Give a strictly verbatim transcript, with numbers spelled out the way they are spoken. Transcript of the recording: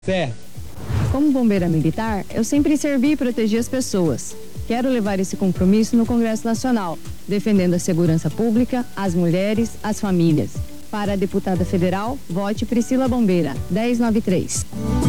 Certo. Como bombeira militar, eu sempre servi e protegi as pessoas. Quero levar esse compromisso no Congresso Nacional, defendendo a segurança pública, as mulheres, as famílias. Para a deputada federal, vote Priscila Bombeira, dez noventa e três.